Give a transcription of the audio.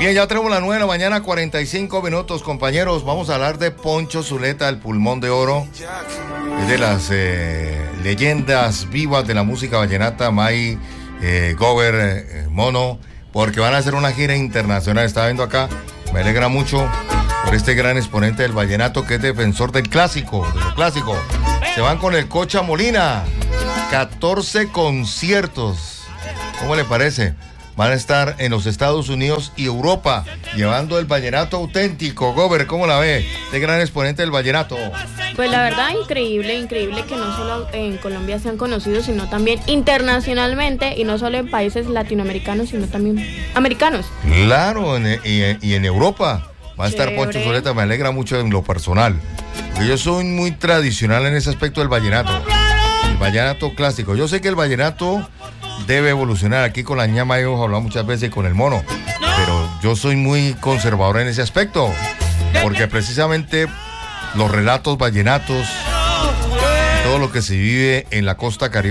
Bien, ya tenemos las 9 de la mañana, 45 minutos, compañeros. Vamos a hablar de Poncho Zuleta, el pulmón de oro. Es de las leyendas vivas de la música vallenata, May, Gober, Mono, porque van a hacer una gira internacional. Estaba viendo acá, me alegra mucho por este gran exponente del vallenato que es defensor del clásico, de lo clásico. Se van con el Cocha Molina, 14 conciertos. ¿Cómo le parece? Van a estar en los Estados Unidos y Europa, llevando el vallenato auténtico. Gober, ¿cómo la ve? Este gran exponente del vallenato. Pues la verdad, increíble que no solo en Colombia sean conocidos, sino también internacionalmente, y no solo en países latinoamericanos, sino también americanos. Claro, y en Europa va a estar Poncho Zuleta, me alegra mucho en lo personal, porque yo soy muy tradicional en ese aspecto del vallenato, el vallenato clásico. Yo sé que el vallenato debe evolucionar. Aquí con la ñama hemos hablado muchas veces con el mono, pero yo soy muy conservador en ese aspecto, porque precisamente los relatos vallenatos, todo lo que se vive en la costa caribe